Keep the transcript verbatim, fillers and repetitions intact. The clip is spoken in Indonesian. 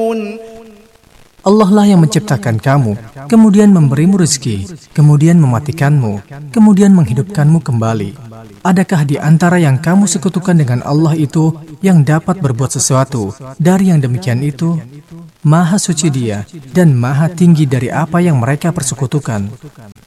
Allah lah yang menciptakan kamu, kemudian memberimu rezeki, kemudian mematikanmu, kemudian menghidupkanmu kembali. Adakah di antara yang kamu sekutukan dengan Allah itu yang dapat berbuat sesuatu dari yang demikian itu? Maha suci Dia dan maha tinggi dari apa yang mereka persekutukan.